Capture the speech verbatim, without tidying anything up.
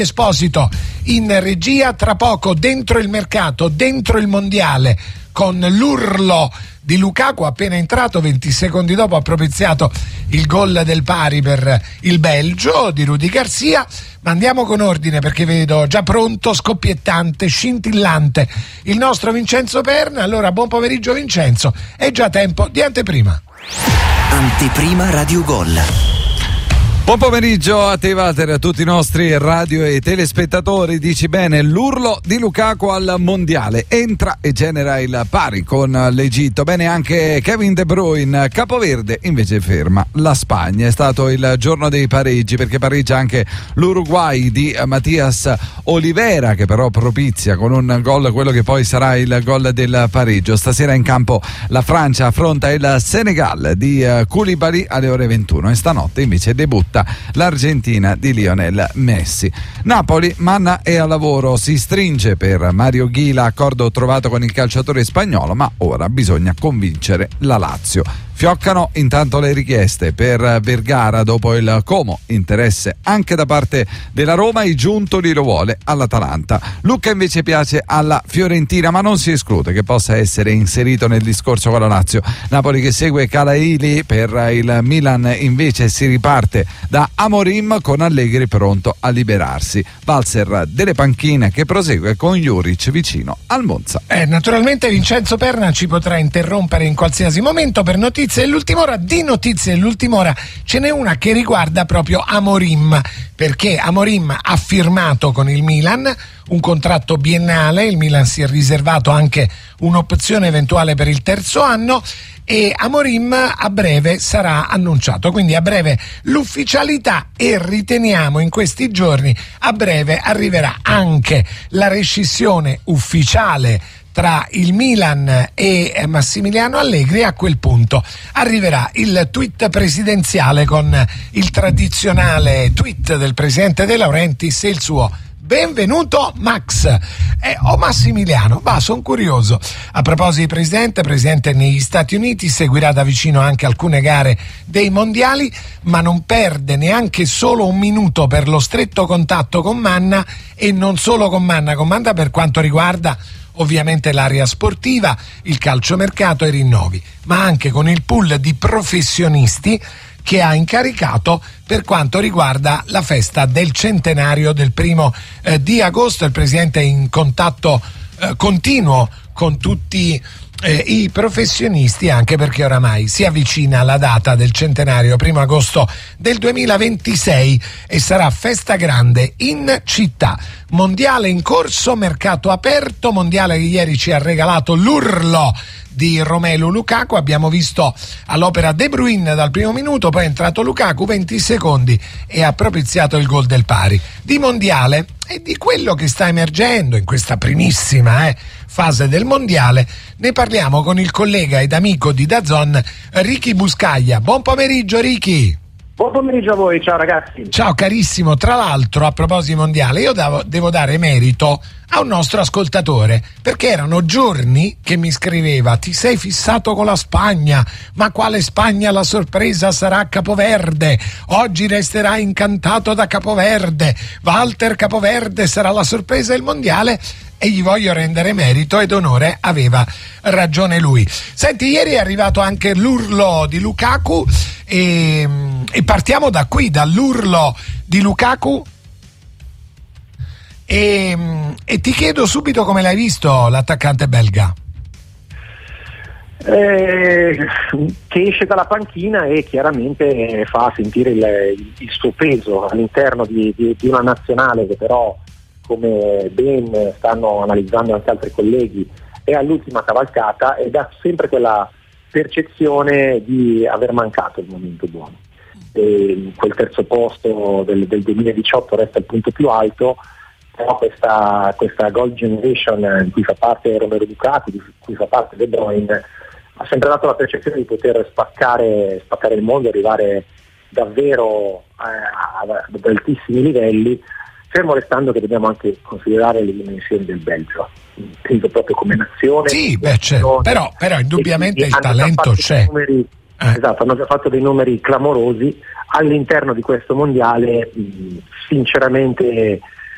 Esposito in regia, tra poco dentro il mercato, dentro il mondiale, con l'urlo di Lukaku appena entrato, venti secondi dopo ha propiziato il gol del pari per il Belgio di Rudy Garcia. Ma andiamo con ordine, perché vedo già pronto, scoppiettante, scintillante il nostro Vincenzo Perna. Allora, buon pomeriggio Vincenzo, è già tempo di anteprima. Anteprima Radio Gol. Buon pomeriggio a te, Walter, a tutti i nostri radio e telespettatori. Dici bene, l'urlo di Lukaku al mondiale, entra e genera il pari con l'Egitto. Bene anche Kevin De Bruyne, capoverde invece ferma la Spagna. È stato il giorno dei pareggi, perché pareggia anche l'Uruguay di Matias Olivera, che però propizia con un gol quello che poi sarà il gol del pareggio. Stasera in campo la Francia affronta il Senegal di Koulibaly alle ore ventuno e stanotte invece debutta l'Argentina di Lionel Messi. Napoli, manna e a lavoro, si stringe per Mario Ghila, accordo trovato con il calciatore spagnolo, ma ora bisogna convincere la Lazio. Fioccano intanto le richieste per Vergara dopo il Como, interesse anche da parte della Roma, il Giuntoli lo vuole all'Atalanta. Lucca invece piace alla Fiorentina, ma non si esclude che possa essere inserito nel discorso con la Lazio. Napoli che segue Calaili, per il Milan invece si riparte da Amorim con Allegri pronto a liberarsi. Valzer delle panchine che prosegue con Juric vicino al Monza. Eh, naturalmente Vincenzo Perna ci potrà interrompere in qualsiasi momento per notizie dell'ultima ora. Di notizie dell'ultima ora ce n'è una che riguarda proprio Amorim, perché Amorim ha firmato con il Milan un contratto biennale, il Milan si è riservato anche un'opzione eventuale per il terzo anno e Amorim a breve sarà annunciato, quindi a breve l'ufficialità, e riteniamo in questi giorni a breve arriverà anche la rescissione ufficiale tra il Milan e Massimiliano Allegri. A quel punto arriverà il tweet presidenziale con il tradizionale tweet del presidente De Laurentiis e il suo benvenuto Max. Eh, oh Massimiliano, va, sono curioso. A proposito di presidente, presidente negli Stati Uniti, seguirà da vicino anche alcune gare dei mondiali, ma non perde neanche solo un minuto per lo stretto contatto con Manna, e non solo con Manna, con Manna per quanto riguarda ovviamente l'area sportiva, il calciomercato e i rinnovi, ma anche con il pool di professionisti che ha incaricato per quanto riguarda la festa del centenario del primo eh, di agosto. Il presidente è in contatto eh, continuo con tutti eh, i professionisti, anche perché oramai si avvicina la data del centenario, primo agosto del duemilaventisei, e sarà festa grande in città. Mondiale in corso, mercato aperto, mondiale che ieri ci ha regalato l'urlo di Romelu Lukaku. Abbiamo visto all'opera De Bruyne dal primo minuto, poi è entrato Lukaku venti secondi e ha propiziato il gol del pari. Di mondiale e di quello che sta emergendo in questa primissima eh, fase del mondiale ne parliamo con il collega ed amico di DAZN Ricky Buscaglia. Buon pomeriggio Ricky. Buon pomeriggio a voi, ciao ragazzi. Ciao carissimo, tra l'altro a proposito di mondiale io devo, devo dare merito a un nostro ascoltatore, perché erano giorni che mi scriveva: ti sei fissato con la Spagna, ma quale Spagna, la sorpresa sarà Capoverde, oggi resterà incantato da Capoverde, Walter Capoverde sarà la sorpresa del mondiale. E gli voglio rendere merito ed onore, aveva ragione lui. Senti, ieri è arrivato anche l'urlo di Lukaku e, e partiamo da qui, dall'urlo di Lukaku e, e ti chiedo subito come l'hai visto l'attaccante belga. Eh, che esce dalla panchina e chiaramente fa sentire il, il suo peso all'interno di, di, di una nazionale che però, come ben stanno analizzando anche altri colleghi, è all'ultima cavalcata ed ha sempre quella percezione di aver mancato il momento buono. E quel terzo posto del, del duemiladiciotto resta il punto più alto, però questa, questa Gold Generation di cui fa parte Romelu Lukaku, di cui fa parte De Bruyne, ha sempre dato la percezione di poter spaccare, spaccare il mondo, arrivare davvero eh, ad altissimi livelli, fermo restando che dobbiamo anche considerare le dimensioni del Belgio, inteso proprio come nazione. Sì, beh, certo. però, però indubbiamente il talento c'è. Numeri, eh. Esatto, hanno già fatto dei numeri clamorosi all'interno di questo mondiale. Mh, sinceramente